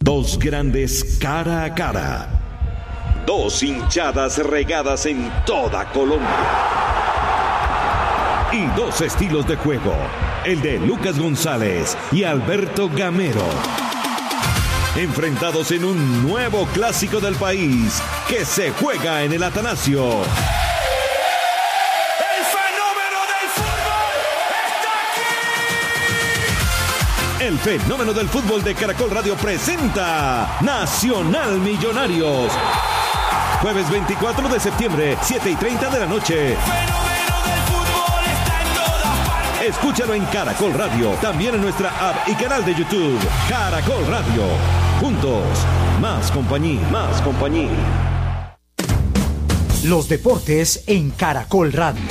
Dos grandes cara a cara. Dos hinchadas regadas en toda Colombia. Y dos estilos de juego. El de Lucas González y Alberto Gamero. Enfrentados en un nuevo clásico del país que se juega en el Atanasio. ¡El fenómeno del fútbol está aquí! El fenómeno del fútbol de Caracol Radio presenta Nacional Millonarios. Jueves 24 de septiembre, 7:30 de la noche. Escúchalo en Caracol Radio, también en nuestra app y canal de YouTube. Caracol Radio. Juntos, más compañía. Los deportes en Caracol Radio.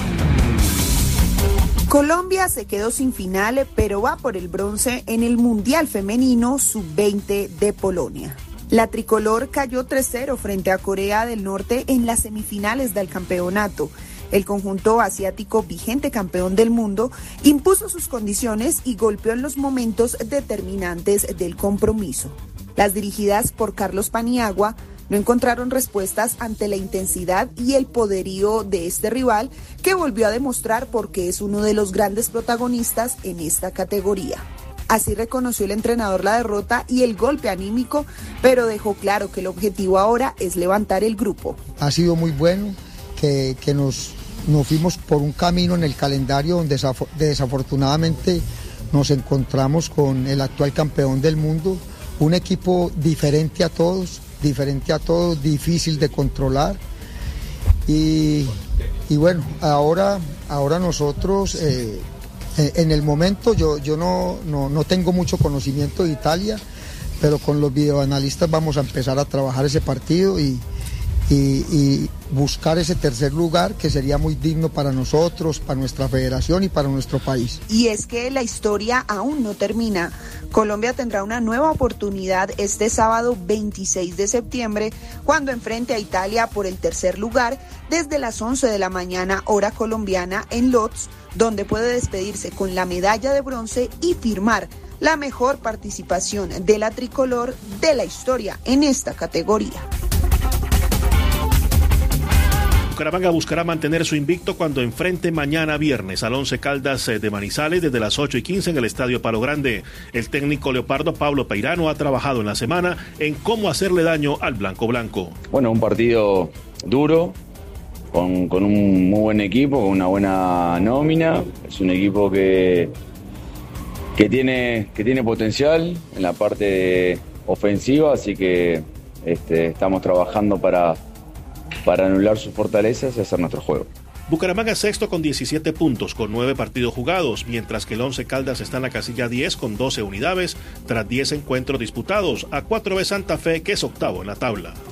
Colombia se quedó sin final, pero va por el bronce en el Mundial Femenino Sub-20 de Polonia. La tricolor cayó 3-0 frente a Corea del Norte en las semifinales del campeonato. El conjunto asiático, vigente campeón del mundo, impuso sus condiciones y golpeó en los momentos determinantes del compromiso. Las dirigidas por Carlos Paniagua no encontraron respuestas ante la intensidad y el poderío de este rival, que volvió a demostrar por qué es uno de los grandes protagonistas en esta categoría. Así reconoció el entrenador la derrota y el golpe anímico, pero dejó claro que el objetivo ahora es levantar el grupo. Ha sido muy bueno que nos fuimos por un camino en el calendario donde desafortunadamente nos encontramos con el actual campeón del mundo, un equipo diferente a todos, difícil de controlar. Y bueno, ahora nosotros, en el momento yo no tengo mucho conocimiento de Italia, pero con los videoanalistas vamos a empezar a trabajar ese partido y buscar ese tercer lugar, que sería muy digno para nosotros, para nuestra federación y para nuestro país. Y es que la historia aún no termina. Colombia tendrá una nueva oportunidad este sábado 26 de septiembre, cuando enfrente a Italia por el tercer lugar desde las 11 de la mañana, hora colombiana, en Lodz, donde puede despedirse con la medalla de bronce y firmar la mejor participación de la tricolor de la historia en esta categoría. Bucaramanga buscará mantener su invicto cuando enfrente mañana viernes al Once Caldas de Manizales desde las 8:15 en el Estadio Palo Grande. El técnico leopardo Pablo Peirano ha trabajado en la semana en cómo hacerle daño al blanco. Bueno, un partido duro, con un muy buen equipo, con una buena nómina. Es un equipo que tiene potencial en la parte ofensiva, así que estamos trabajando para anular sus fortalezas y hacer nuestro juego. Bucaramanga sexto con 17 puntos, con 9 partidos jugados, mientras que el Once Caldas está en la casilla 10 con 12 unidades, tras 10 encuentros disputados, a 4 de Santa Fe, que es octavo en la tabla.